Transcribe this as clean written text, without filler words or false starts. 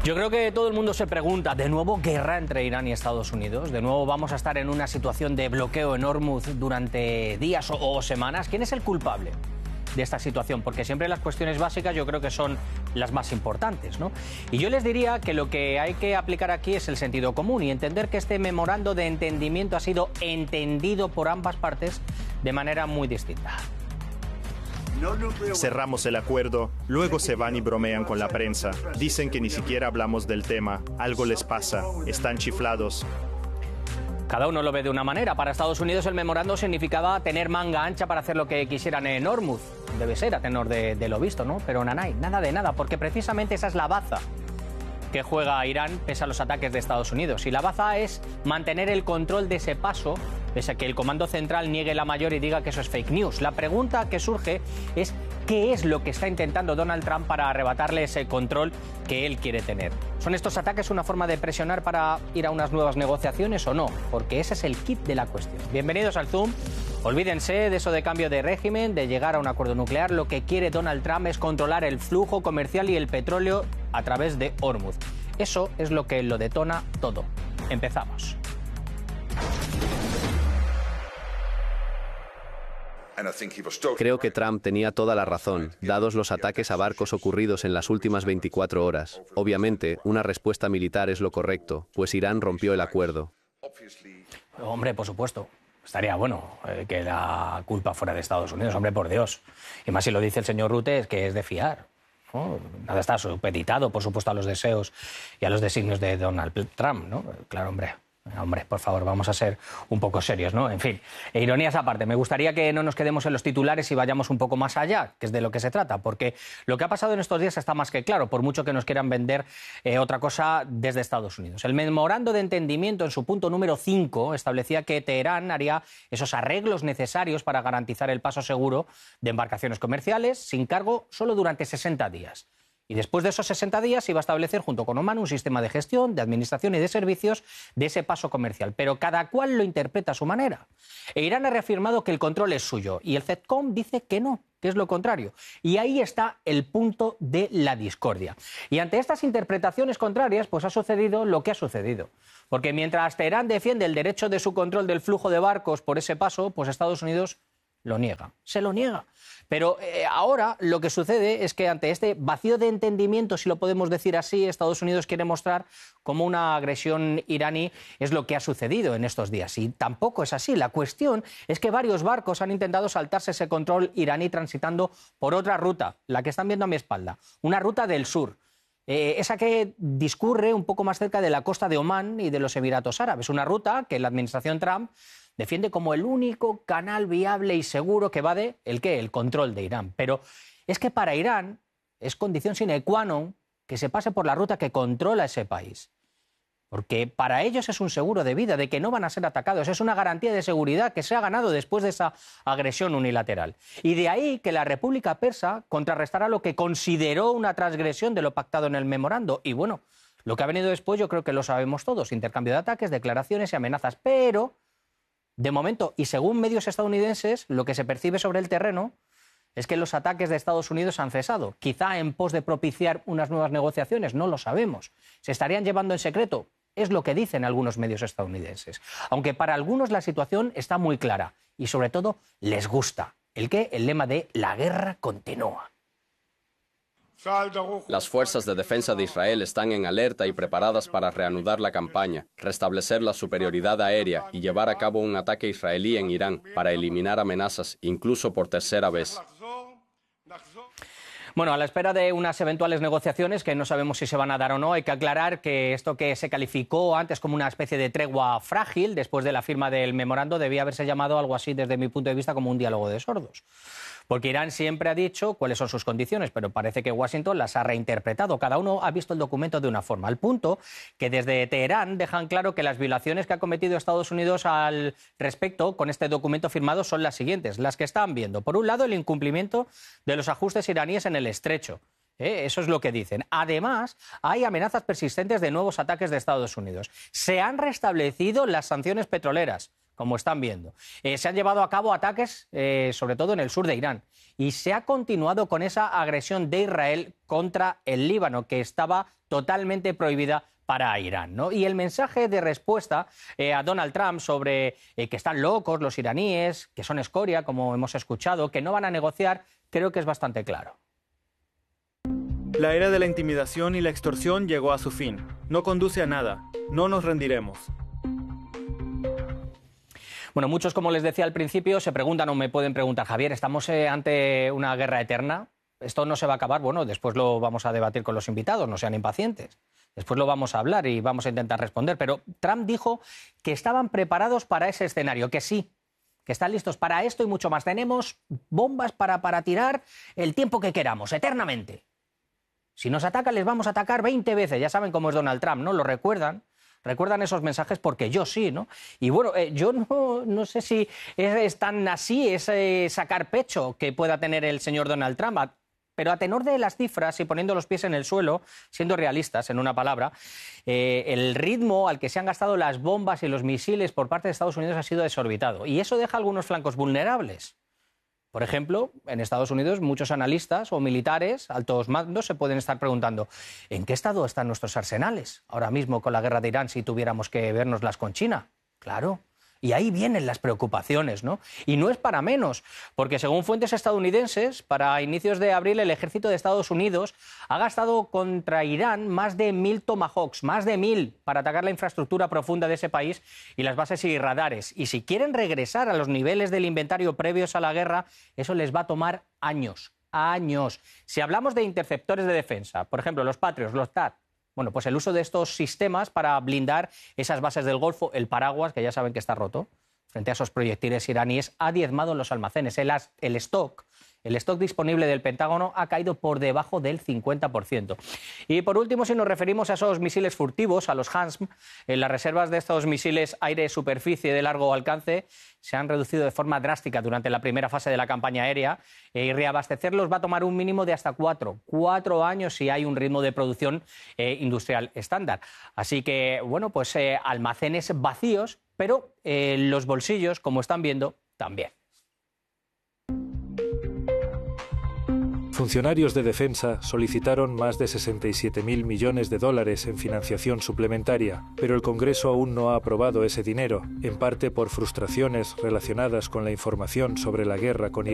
Yo creo que todo el mundo se pregunta, ¿de nuevo guerra entre Irán y Estados Unidos? ¿De nuevo vamos a estar en una situación de bloqueo en Hormuz durante días o semanas? ¿Quién es el culpable de esta situación? Porque siempre las cuestiones básicas yo creo que son las más importantes, ¿no? Y yo les diría que lo que hay que aplicar aquí es el sentido común y entender que este memorando de entendimiento ha sido entendido por ambas partes de manera muy distinta. Cerramos el acuerdo, luego se van y bromean con la prensa. Dicen que ni siquiera hablamos del tema. Algo les pasa, están chiflados. Cada uno lo ve de una manera. Para Estados Unidos el memorando significaba tener manga ancha para hacer lo que quisieran en Hormuz. Debe ser a tenor de lo visto, ¿no? Pero nanay, nada de nada, porque precisamente esa es la baza que juega Irán pese a los ataques de Estados Unidos. Y la baza es mantener el control de ese paso, pese a que el Comando Central niegue la mayor y diga que eso es fake news. La pregunta que surge es ¿qué es lo que está intentando Donald Trump para arrebatarle ese control que él quiere tener? ¿Son estos ataques una forma de presionar para ir a unas nuevas negociaciones o no? Porque ese es el kit de la cuestión. Bienvenidos al Zoom. Olvídense de eso de cambio de régimen, de llegar a un acuerdo nuclear. Lo que quiere Donald Trump es controlar el flujo comercial y el petróleo a través de Hormuz. Eso es lo que lo detona todo. Empezamos. Creo que Trump tenía toda la razón, dados los ataques a barcos ocurridos en las últimas 24 horas. Obviamente, una respuesta militar es lo correcto, pues Irán rompió el acuerdo. Hombre, por supuesto. Estaría bueno que la culpa fuera de Estados Unidos, hombre, por Dios. Y más si lo dice el señor Rutte, es que es de fiar, ¿no? Nada está supeditado, por supuesto, a los deseos y a los designios de Donald Trump, ¿no? Claro, hombre. Hombre, por favor, vamos a ser un poco serios, ¿no? En fin, ironías aparte, me gustaría que no nos quedemos en los titulares y vayamos un poco más allá, que es de lo que se trata, porque lo que ha pasado en estos días está más que claro, por mucho que nos quieran vender otra cosa desde Estados Unidos. El memorando de entendimiento, en su punto número 5, establecía que Teherán haría esos arreglos necesarios para garantizar el paso seguro de embarcaciones comerciales sin cargo solo durante 60 días. Y después de esos 60 días se iba a establecer junto con Oman un sistema de gestión, de administración y de servicios de ese paso comercial. Pero cada cual lo interpreta a su manera. E Irán ha reafirmado que el control es suyo y el CENTCOM dice que no, que es lo contrario. Y ahí está el punto de la discordia. Y ante estas interpretaciones contrarias, pues ha sucedido lo que ha sucedido. Porque mientras Teherán defiende el derecho de su control del flujo de barcos por ese paso, pues Estados Unidos lo niega, se lo niega. Pero ahora lo que sucede es que ante este vacío de entendimiento, si lo podemos decir así, Estados Unidos quiere mostrar cómo una agresión iraní es lo que ha sucedido en estos días. Y tampoco es así. La cuestión es que varios barcos han intentado saltarse ese control iraní transitando por otra ruta, la que están viendo a mi espalda, una ruta del sur. Esa que discurre un poco más cerca de la costa de Omán y de los Emiratos Árabes. Una ruta que la administración Trump defiende como el único canal viable y seguro que va de el control de Irán. Pero es que para Irán es condición sine qua non que se pase por la ruta que controla ese país. Porque para ellos es un seguro de vida, de que no van a ser atacados. Es una garantía de seguridad que se ha ganado después de esa agresión unilateral. Y de ahí que la República Persa contrarrestará lo que consideró una transgresión de lo pactado en el memorando. Y bueno, lo que ha venido después yo creo que lo sabemos todos. Intercambio de ataques, declaraciones y amenazas. Pero de momento, y según medios estadounidenses, lo que se percibe sobre el terreno es que los ataques de Estados Unidos han cesado. Quizá en pos de propiciar unas nuevas negociaciones, no lo sabemos. ¿Se estarían llevando en secreto? Es lo que dicen algunos medios estadounidenses. Aunque para algunos la situación está muy clara y sobre todo les gusta. El lema de la guerra continúa. Las fuerzas de defensa de Israel están en alerta y preparadas para reanudar la campaña, restablecer la superioridad aérea y llevar a cabo un ataque israelí en Irán para eliminar amenazas, incluso por tercera vez. Bueno, a la espera de unas eventuales negociaciones, que no sabemos si se van a dar o no, hay que aclarar que esto que se calificó antes como una especie de tregua frágil, después de la firma del memorando, debía haberse llamado algo así, desde mi punto de vista, como un diálogo de sordos. Porque Irán siempre ha dicho cuáles son sus condiciones, pero parece que Washington las ha reinterpretado. Cada uno ha visto el documento de una forma, al punto que desde Teherán dejan claro que las violaciones que ha cometido Estados Unidos al respecto con este documento firmado son las siguientes, las que están viendo. Por un lado, el incumplimiento de los ajustes iraníes en el estrecho. Eso es lo que dicen. Además, hay amenazas persistentes de nuevos ataques de Estados Unidos. Se han restablecido las sanciones petroleras, como están viendo. Se han llevado a cabo ataques, sobre todo en el sur de Irán, y se ha continuado con esa agresión de Israel contra el Líbano, que estaba totalmente prohibida para Irán, ¿no? Y el mensaje de respuesta a Donald Trump sobre que están locos los iraníes, que son escoria, como hemos escuchado, que no van a negociar, creo que es bastante claro. La era de la intimidación y la extorsión llegó a su fin. No conduce a nada. No nos rendiremos. Bueno, muchos, como les decía al principio, se preguntan o me pueden preguntar, Javier, ¿estamos ante una guerra eterna? ¿Esto no se va a acabar? Bueno, después lo vamos a debatir con los invitados, no sean impacientes. Después lo vamos a hablar y vamos a intentar responder. Pero Trump dijo que estaban preparados para ese escenario, que sí, que están listos para esto y mucho más. Tenemos bombas para tirar el tiempo que queramos, eternamente. Si nos atacan, les vamos a atacar 20 veces. Ya saben cómo es Donald Trump, ¿no? ¿Lo recuerdan? Recuerdan esos mensajes porque yo sí, ¿no? Y bueno, yo no sé si es tan así ese sacar pecho que pueda tener el señor Donald Trump, pero a tenor de las cifras y poniendo los pies en el suelo, siendo realistas en una palabra, el ritmo al que se han gastado las bombas y los misiles por parte de Estados Unidos ha sido desorbitado. Y eso deja algunos flancos vulnerables. Por ejemplo, en Estados Unidos muchos analistas o militares, altos mandos, se pueden estar preguntando ¿en qué estado están nuestros arsenales ahora mismo con la guerra de Irán si tuviéramos que vernoslas con China? Claro. Y ahí vienen las preocupaciones, ¿no? Y no es para menos, porque según fuentes estadounidenses, para inicios de abril el ejército de Estados Unidos ha gastado contra Irán más de 1.000 Tomahawks, más de 1.000, para atacar la infraestructura profunda de ese país y las bases y radares. Y si quieren regresar a los niveles del inventario previos a la guerra, eso les va a tomar años, años. Si hablamos de interceptores de defensa, por ejemplo, los Patriots, los THAAD, bueno, pues el uso de estos sistemas para blindar esas bases del Golfo, el paraguas, que ya saben que está roto, frente a esos proyectiles iraníes, ha diezmado en los almacenes. El stock disponible del Pentágono ha caído por debajo del 50%. Y por último, si nos referimos a esos misiles furtivos, a los HASM, las reservas de estos misiles aire-superficie de largo alcance se han reducido de forma drástica durante la primera fase de la campaña aérea y reabastecerlos va a tomar un mínimo de hasta 4 años si hay un ritmo de producción industrial estándar. Así que, bueno, pues almacenes vacíos, pero los bolsillos, como están viendo, también. Funcionarios de defensa solicitaron más de 67.000 millones de dólares en financiación suplementaria, pero el Congreso aún no ha aprobado ese dinero, en parte por frustraciones relacionadas con la información sobre la guerra con Irán.